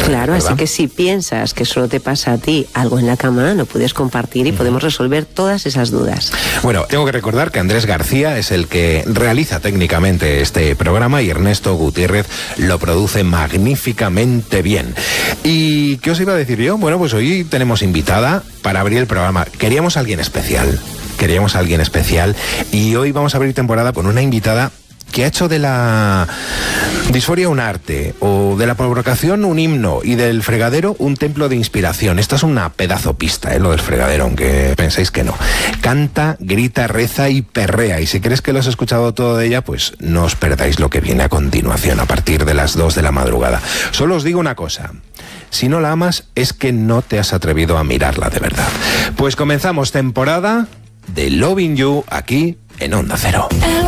Claro, ¿verdad? así que si piensas que solo te pasa a ti algo en la cama, lo puedes compartir y podemos resolver todas esas dudas. Bueno, tengo que recordar que Andrés García es el que realiza técnicamente este programa y Ernesto Gutiérrez lo produce magníficamente bien. ¿Y qué os iba a decir yo? Bueno, pues hoy tenemos invitada para abrir el programa. Queríamos a alguien especial y hoy vamos a abrir temporada con una invitada que ha hecho de la disforia un arte, o de la provocación un himno, y del fregadero un templo de inspiración. Esta es una pedazo pista, lo del fregadero, aunque penséis que no. Canta, grita, reza y perrea, y si crees que lo has escuchado todo de ella, pues no os perdáis lo que viene a continuación, a partir de las 2 de la madrugada. Solo os digo una cosa: si no la amas, es que no te has atrevido a mirarla de verdad. Pues comenzamos temporada de Loving You aquí en Onda Cero.